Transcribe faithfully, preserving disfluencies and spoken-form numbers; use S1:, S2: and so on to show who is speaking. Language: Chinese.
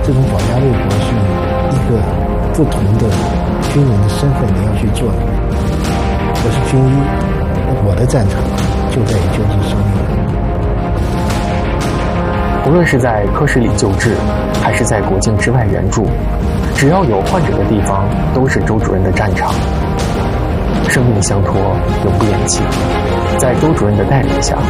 S1: 这种保家卫国是一个不同的军人的身份你要去做的。我是军医，我的战场就在于救治生命。
S2: 无论是在科室里救治，还是在国境之外援助，只要有患者的地方，都是周主任的战场。生命相托，永不言弃。在周主任的带领下，